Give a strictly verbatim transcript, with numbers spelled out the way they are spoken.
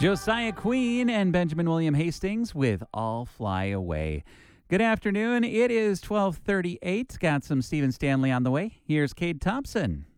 Josiah Queen and Benjamin William Hastings with All Fly Away. Good afternoon. It is twelve thirty-eight. Got some Stephen Stanley on the way. Here's Cade Thompson.